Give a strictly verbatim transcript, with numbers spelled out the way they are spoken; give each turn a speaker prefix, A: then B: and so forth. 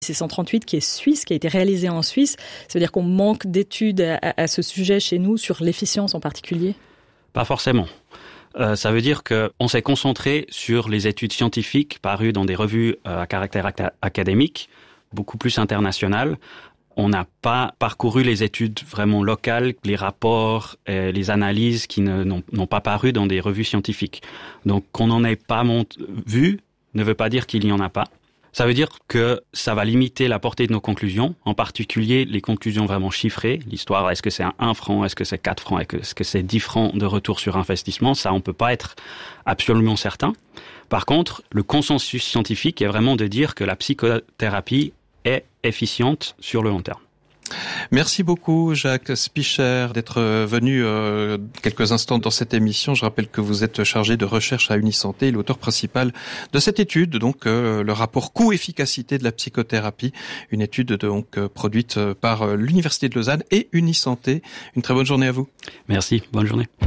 A: C'est cent trente-huit qui est suisse, qui a été réalisé en Suisse. Ça veut dire qu'on manque d'études à, à ce sujet chez nous, sur l'efficience en particulier?
B: Pas forcément. Euh, ça veut dire qu'on s'est concentré sur les études scientifiques parues dans des revues euh, à caractère ac- académique, beaucoup plus internationales. On n'a pas parcouru les études vraiment locales, les rapports, et les analyses qui ne, n'ont, n'ont pas paru dans des revues scientifiques. Donc qu'on n'en ait pas mont- vu ne veut pas dire qu'il n'y en a pas. Ça veut dire que ça va limiter la portée de nos conclusions, en particulier les conclusions vraiment chiffrées. L'histoire, est-ce que c'est un un franc, est-ce que c'est quatre francs, est-ce que c'est dix francs de retour sur investissement? Ça, on peut pas être absolument certain. Par contre, le consensus scientifique est vraiment de dire que la psychothérapie est efficiente sur le long terme.
C: Merci beaucoup Jacques Spicher d'être venu euh, quelques instants dans cette émission. Je rappelle que vous êtes chargé de recherche à Unisanté et l'auteur principal de cette étude, donc euh, le rapport coût-efficacité de la psychothérapie, une étude donc euh, produite par l'Université de Lausanne et Unisanté. Une très bonne journée à vous.
B: Merci, bonne journée.